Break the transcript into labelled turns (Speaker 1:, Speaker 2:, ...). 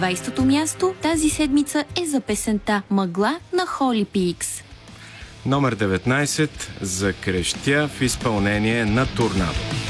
Speaker 1: 20-то място тази седмица е за песента "Мъгла" на Holy Peaks.
Speaker 2: Номер 19 "Закрещя" в изпълнение на Торнадо.